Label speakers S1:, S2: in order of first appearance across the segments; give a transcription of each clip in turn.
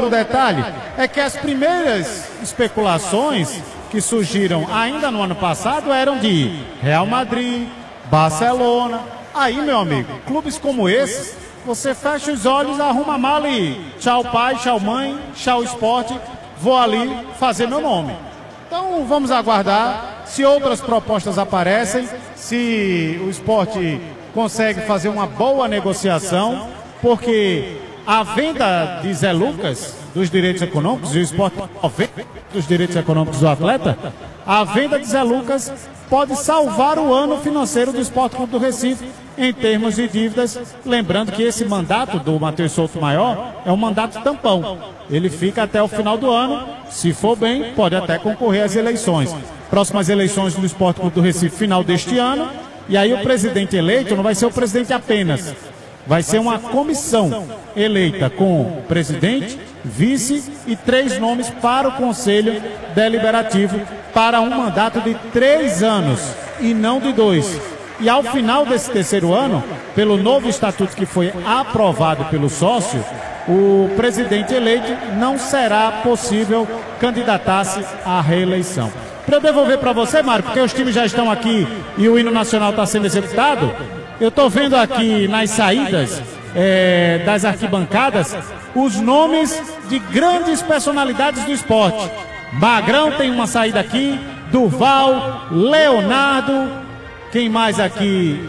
S1: outro detalhe é que as primeiras especulações que surgiram ainda no ano passado eram de Real Madrid, Barcelona. Aí, meu amigo, clubes como esses, você fecha os olhos, arruma a mala e tchau pai, tchau mãe, tchau esporte, vou ali fazer meu nome. Então vamos aguardar se outras propostas aparecem, se o esporte consegue fazer uma boa negociação, porque a venda de Zé Lucas dos direitos econômicos, e o esporte dos direitos econômicos do atleta, a venda de Zé Lucas pode salvar o ano financeiro do Esporte Clube do Recife em termos de dívidas. Lembrando que esse mandato do Matheus Souto Maior é um mandato tampão. Ele fica até o final do ano. Se for bem, pode até concorrer às eleições. Próximas eleições do Esporte Clube do Recife, final deste ano. E aí o presidente eleito não vai ser o presidente apenas. Vai ser uma comissão eleita com presidente, vice e 3 nomes para o Conselho Deliberativo para um mandato de 3 anos e não de 2. E ao final desse terceiro ano, pelo novo estatuto que foi aprovado pelo sócio, o presidente eleito não será possível candidatar-se à reeleição. Para eu devolver para você, Mário, porque os times já estão aqui e o hino nacional está sendo executado, eu estou vendo aqui nas saídas das arquibancadas os nomes de grandes personalidades do esporte. Magrão tem uma saída aqui, Durval, Leonardo, quem mais aqui?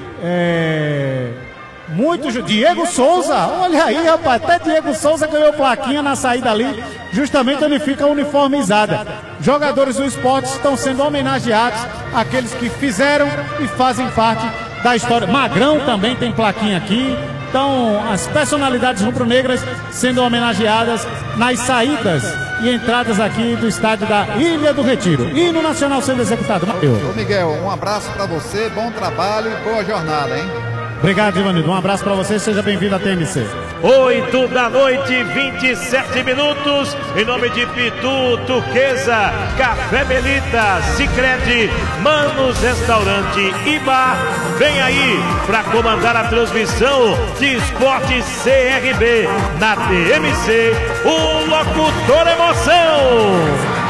S1: Diego Souza, olha aí, rapaz, até Diego Souza ganhou plaquinha na saída ali, justamente onde fica uniformizada. Jogadores do esporte estão sendo homenageados, aqueles que fizeram e fazem parte da história. Magrão também tem plaquinha aqui. Então, as personalidades rubro-negras sendo homenageadas nas saídas e entradas aqui do estádio da Ilha do Retiro. Hino nacional sendo executado.
S2: Ô Miguel, um abraço para você, bom trabalho e boa jornada, hein?
S1: Obrigado, Ivanildo. Um abraço para você, seja bem-vindo à TMC.
S3: 8 da noite, 27 minutos, em nome de Pitu, Turquesa, Café Melita, Sicredi, Manos Restaurante e Bar. Vem aí para comandar a transmissão de Esporte CRB na TMC, o Locutor Emoção.